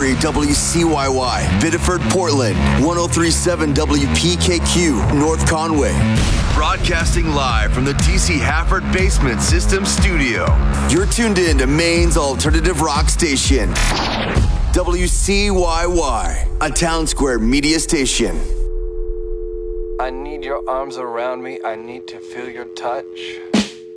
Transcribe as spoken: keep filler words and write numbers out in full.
three W C Y Y, Biddeford, Portland, one oh three point seven W P K Q, North Conway. Broadcasting live from the D C Hafford Basement System Studio. You're tuned in to Maine's alternative rock station, W C Y Y, a Town Square media station. I need your arms around me. I need to feel your touch.